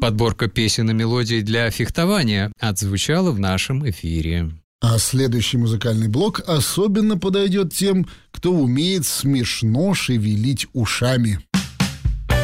Подборка песен и мелодий для фехтования отзвучала в нашем эфире. А следующий музыкальный блок особенно подойдет тем, кто умеет смешно шевелить ушами.